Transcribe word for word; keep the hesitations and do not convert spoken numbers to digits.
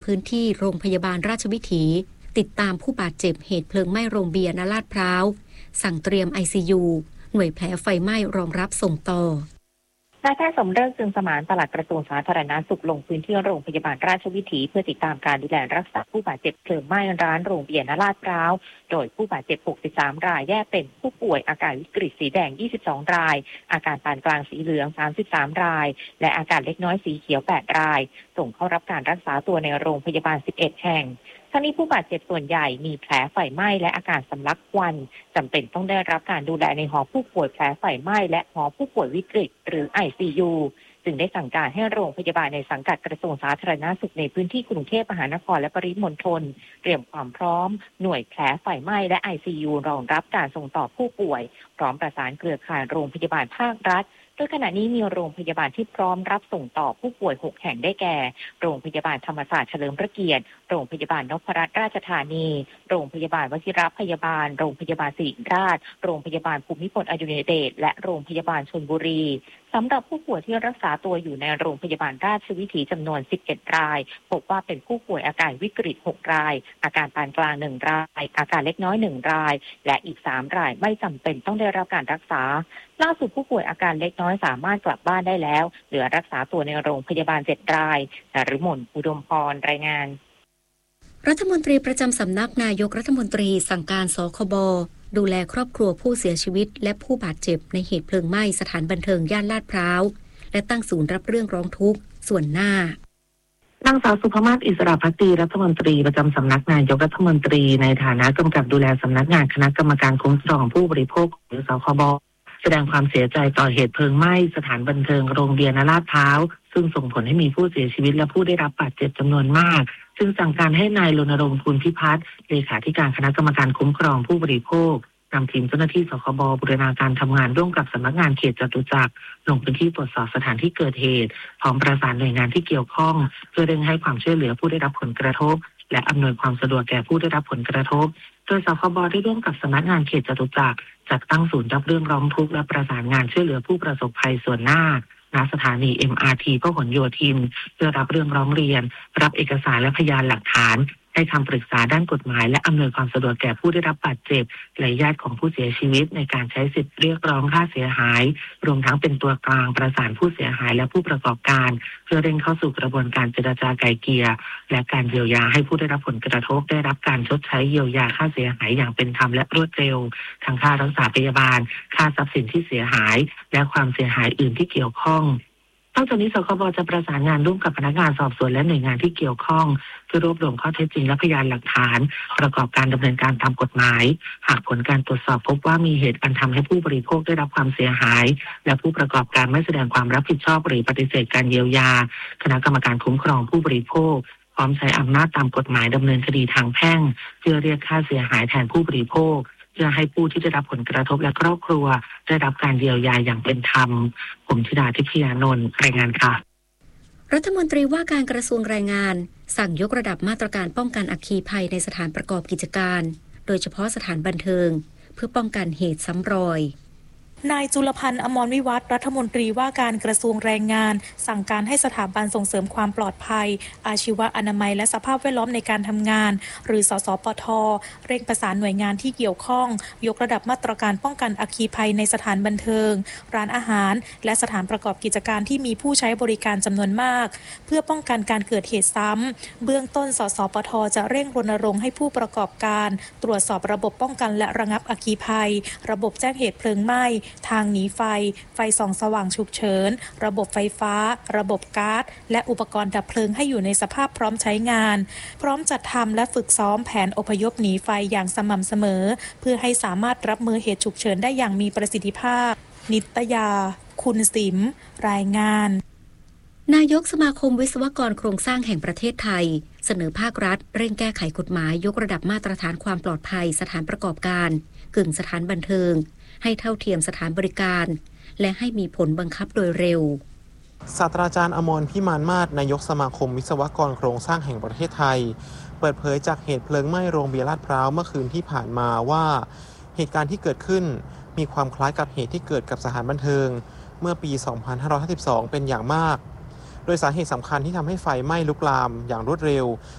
พื้นที่โรงพยาบาลราชวิถีติดตามผู้บาดเจ็บเหตุเพลิงไหม้โรงเบียร์ณลาดพร้าวสั่งเตรียม ไอ ซี ยู หน่วยแผลไฟไหม้รองรับส่งต่อนายแพทย์สมฤกษ์ จึงสมานปลัดกระทรวงสาธารณสุขลงพื้นที่โรงพยาบาลราชวิถีเพื่อติดตามการดูแลรักษาผู้บาดเจ็บเพลิงไหม้ร้านโรงเบียร์ณลาดพร้าวโดยผู้บาดเจ็บหกสิบสามรายแยกเป็นผู้ป่วยอาการวิกฤตสีแดงยี่สิบสองรายอาการปานกลางสีเหลืองสามสิบสามรายและอาการเล็กน้อยสีเขียวแปดรายส่งเข้ารับการรักษาตัวในโรงพยาบาลสิบเอ็ดแห่งทั้งนี้ผู้บาดเจ็บส่วนใหญ่มีแผลไฟไหม้และอาการสำลักควันจำเป็นต้องได้รับการดูแลในหอผู้ป่วยแผลไฟไหม้และหอผู้ป่วยวิกฤตหรือ ไอ ซี ยู จึงได้สั่งการให้โรงพยาบาลในสังกัดกระทรวงสาธารณสุขในพื้นที่กรุงเทพมหานครและปริมณฑลเตรียมความพร้อมหน่วยแผลไฟไหม้และ ไอ ซี ยู รองรับการส่งต่อผู้ป่วยพร้อมประสานเครือข่ายโรงพยาบาลภาครัฐโดยขณะนี้มีโรงพยาบาลที่พร้อมรับส่งต่อผู้ป่วยหกแห่งได้แก่โรงพยาบาลธรรมศาสตร์เฉลิมพระเกียรติโรงพยาบาลนพรัตน์ราชธานีโรงพยาบาลวชิรพยาบาลโรงพยาบาลศิริราชโรงพยาบาลภูมิพลอดุลยเดชและโรงพยาบาลชลบุรีสำหรับผู้ป่วยที่รักษาตัวอยู่ในโรงพยาบาลราชวิถีจำนวนสิบเอ็ดรายพบว่าเป็นผู้ป่วยอาการวิกฤตหกรายอาการปานกลางหนึ่งรายอาการเล็กน้อยหนึ่งรายและอีกสามรายไม่จำเป็นต้องได้รับการรักษาล่าสุดผู้ป่วยอาการเล็กน้อยสามารถกลับบ้านได้แล้วเหลือรักษาตัวในโรงพยาบาลเจ็ดรายนฤมลอุดมพรรายงานรัฐมนตรีประจำสำนักนายกรัฐมนตรีสั่งการสคบดูแลครอบครัวผู้เสียชีวิตและผู้บาดเจ็บในเหตุเพลิงไหม้สถานบันเทิงย่านลาดพร้าวและตั้งศูนย์รับเรื่องร้องทุกข์ส่วนหน้านางสาวสุภมาศอิสระภักดีรัฐมนตรีประจำสำนักนายกรัฐมนตรีในฐานะกำกับดูแลสำนักงานคณะกรรมการคุ้มครองผู้บริโภคหรือสคบแสดงความเสียใจต่อเหตุเพลิงไหม้สถานบันเทิงโรงเบียร์ณลาดพร้าวซึ่งส่งผลให้มีผู้เสียชีวิตและผู้ได้รับบาดเจ็บจำนวนมากจึงสั่งการให้นายรณรงค์ภูลพิพัฒน์เลขาธิการคณะกรรมการคุ้มครองผู้บริโภคนำทีมเจ้าหน้าที่สคบบูรณาการทำงานร่วมกับสำนักงานเขตจตุจักรลงพื้นที่ตรวจสอบสถานที่เกิดเหตุพร้อมประสานหน่วยงานที่เกี่ยวข้องเพื่อเร่งให้ความช่วยเหลือผู้ได้รับผลกระทบและอำนวยความสะดวกแก่ผู้ได้รับผลกระทบโดยสคบได้ร่วมกับสำนักงานเขตจตุจักรจัดตั้งศูนย์รับเรื่องร้องทุกข์และประสานงานช่วยเหลือผู้ประสบภัยส่วนหน้าณสถานี เอ็ม อาร์ ที พหลโยธินเพื่อรับเรื่องร้องเรียนรับเอกสารและพยานหลักฐานให้คำปรึกษาด้านกฎหมายและอำนวยความสะดวกแก่ผู้ได้รับบาดเจ็บและญาติของผู้เสียชีวิตในการใช้สิทธิเรียกร้องค่าเสียหายรวมทั้งเป็นตัวกลางประสานผู้เสียหายและผู้ประกอบการเพื่อเร่งเข้าสู่กระบวนการเจรจาไกล่เกลี่ยและการเยียวยาให้ผู้ได้รับผลกระทบได้รับการชดใช้เยียวยาค่าเสียหายอย่างเป็นธรรมและรวดเร็วทั้งค่ารักษาพยาบาลค่าทรัพย์สินที่เสียหายและความเสียหายอื่นที่เกี่ยวข้องนอกจากนี้สคบจะประสานงานร่วมกับพนักงานสอบสวนและหน่วยงานที่เกี่ยวข้องเพื่อรวบรวมข้อเท็จจริงและพยานหลักฐานประกอบการดำเนินการตามกฎหมายหากผลการตรวจสอบพบว่ามีเหตุอันทำให้ผู้บริโภคได้รับความเสียหายและผู้ประกอบการไม่แสดงความรับผิดชอบหรือปฏิเสธการเยียวยาคณะกรรมการคุ้มครองผู้บริโภคพร้อมใช้อำนาจตามกฎหมายดำเนินคดีทางแพ่งเพื่อเรียกค่าเสียหายแทนผู้บริโภคเพื่อให้ผู้ที่ได้รับผลกระทบและครอบครัวได้รับการเยียวยาอย่างเป็นธรรมผมธิดาทิพยานนท์รายงานค่ะรัฐมนตรีว่าการกระทรวงแรงงานสั่งยกระดับมาตรการป้องกันอัคคีภัยในสถานประกอบกิจการโดยเฉพาะสถานบันเทิงเพื่อป้องกันเหตุซ้ำรอยนายจุลพันธ์อมรวิวัฒน์รัฐมนตรีว่าการกระทรวงแรงงานสั่งการให้สถาบันส่งเสริมความปลอดภัยอาชีวะอนามัยและสภาพแวดล้อมในการทำงานหรือสสปทเร่งประสานหน่วยงานที่เกี่ยวข้องยกระดับมาตรการป้องกันอัคคีภัยในสถานบันเทิงร้านอาหารและสถานประกอบกิจการที่มีผู้ใช้บริการจำนวนมากเพื่อป้องกันการเกิดเหตุซ้ำเบื้องต้นสสปทจะเร่งรณรงค์ให้ผู้ประกอบการตรวจสอบระบบป้องกันและระงับอัคคีภัยระบบแจ้งเหตุเพลิงไหม้ทางหนีไฟไฟส่องสว่างฉุกเฉินระบบไฟฟ้าระบบก๊าซและอุปกรณ์ดับเพลิงให้อยู่ในสภาพพร้อมใช้งานพร้อมจัดทำและฝึกซ้อมแผนอพยพหนีไฟอย่างสม่ำเสมอเพื่อให้สามารถรับมือเหตุฉุกเฉินได้อย่างมีประสิทธิภาพนิตยาคุณสิมรายงานนายกสมาคมวิศวกรโครงสร้างแห่งประเทศไทยเสนอภาครัฐเร่งแก้ไขกฎหมายยกระดับมาตรฐานความปลอดภัยสถานประกอบการกึ่งสถานบันเทิงให้เท่าเทียมสถานบริการและให้มีผลบังคับโดยเร็วศาสตราจารย์อมรพิมานมาศนายกสมาคมวิศวกรโครงสร้างแห่งประเทศไทยเปิดเผยจากเหตุเพลิงไหม้โรงเบียร์ลาดพร้าวเมื่อคืนที่ผ่านมาว่าเหตุการณ์ที่เกิดขึ้นมีความคล้ายกับเหตุที่เกิดกับสถานบันเทิงเมื่อปี สองพันห้าร้อยห้าสิบสอง เป็นอย่างมากโดยสาเหตุสำคัญที่ทำให้ไฟไหม้ลุกลามอย่างรวดเร็ว